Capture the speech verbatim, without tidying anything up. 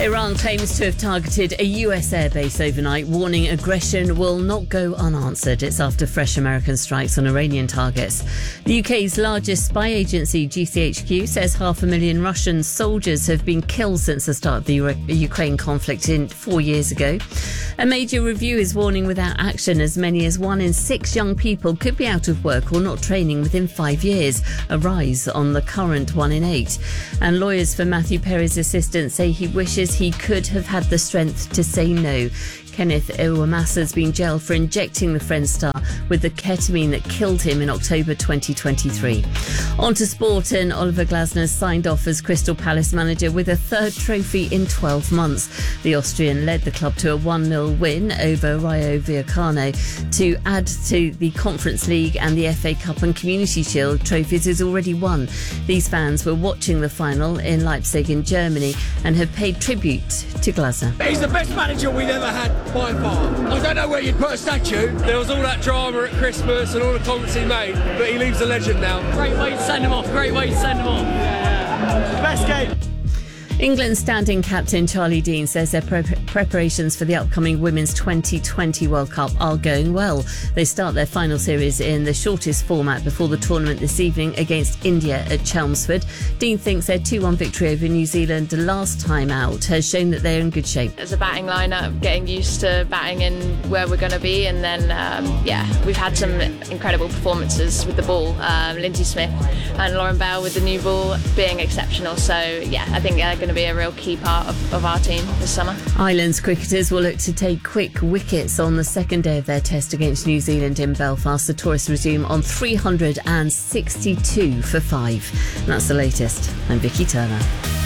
Iran claims to have targeted a U S airbase overnight, warning aggression will not go unanswered. It's after fresh American strikes on Iranian targets. The U K's largest spy agency, G C H Q, says half a million Russian soldiers have been killed since the start of the U- Ukraine conflict in four years ago. A major review is warning without action, as many as one in six young people could be out of work or not training within five years, a rise on the current one in eight. And lawyers for Matthew Perry's assistant say he wishes he could have had the strength to say no. Kenneth Iwamasa has been jailed for injecting the Friends star with the ketamine that killed him in October twenty twenty-three. On to sport, and Oliver Glasner signed off as Crystal Palace manager with a third trophy in twelve months. The Austrian led the club to a one nil win over Rayo Vallecano to add to the Conference League and the F A Cup and Community Shield trophies he's already won. These fans were watching the final in Leipzig in Germany and have paid tribute to Glasner. He's the best manager we've ever had by far. I don't know where you'd put a statue. There was all that drama at Christmas and all the comments he made, but he leaves a legend now. Great way to send him off, great way to send him off. Yeah, yeah. Best game. England's standing captain Charlie Dean says their pre- preparations for the upcoming Women's twenty twenty World Cup are going well. They start their final series in the shortest format before the tournament this evening against India at Chelmsford. Dean thinks their two one victory over New Zealand the last time out has shown that they're in good shape. As a batting lineup, getting used to batting in where we're going to be, and then um, yeah, we've had some incredible performances with the ball. Um, Lindsay Smith and Lauren Bell with the new ball being exceptional. So yeah, I think they're going to be a real key part of, of our team this summer. Islands cricketers will look to take quick wickets on the second day of their test against New Zealand in Belfast. The tourists resume on three hundred sixty-two for five. And that's the latest. I'm Vicky Turner.